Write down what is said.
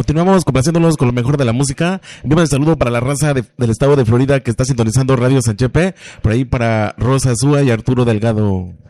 continuamos complaciéndolos con lo mejor de la música. Envíame un saludo para la raza del estado de Florida que está sintonizando Radio Sanchepe. Por ahí para Rosa Azúa y Arturo Delgado.